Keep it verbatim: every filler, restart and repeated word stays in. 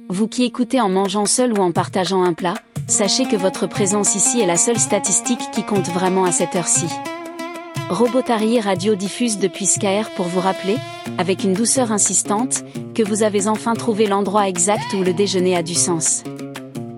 Vous qui écoutez en mangeant seul ou en partageant un plat, sachez que votre présence ici est la seule statistique qui compte vraiment à cette heure-ci. Robotarié Radio diffuse depuis Skyr pour vous rappeler, avec une douceur insistante, que vous avez enfin trouvé l'endroit exact où le déjeuner a du sens.